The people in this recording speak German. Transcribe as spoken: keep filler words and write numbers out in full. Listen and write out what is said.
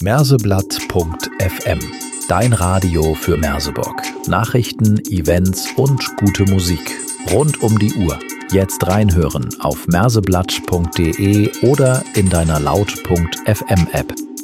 merseblatt punkt f m. Dein Radio für Merseburg. Nachrichten, Events und gute Musik. Rund um die Uhr. Jetzt reinhören auf merseblatt punkt de oder in deiner laut punkt f m App.